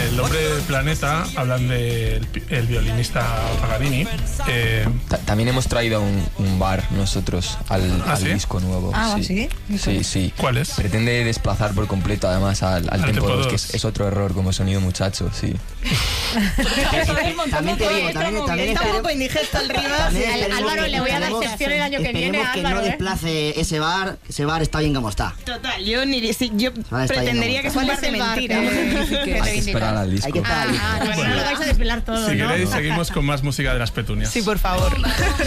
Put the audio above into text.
El Hombre del Planeta hablan del violinista Paganini. También hemos traído un bar nosotros al ¿sí? disco nuevo. ¿Sí? Sí. ¿Cuál es? Pretende desplazar por completo además al Tempo 2, que es otro error como sonido muchacho, sí. También te digo, también está un poco indigesto el Rivas. Álvaro, le voy a dar sección el año que viene. Esperemos que no desplace ese bar está bien como está. Total, yo pretendería que es un bar de mentira. Hay que esperar al disco. Hay que estar ahí. No lo vais a desvelar todo, Si ¿no? queréis, seguimos con más música de Las Petunias. Sí, por favor.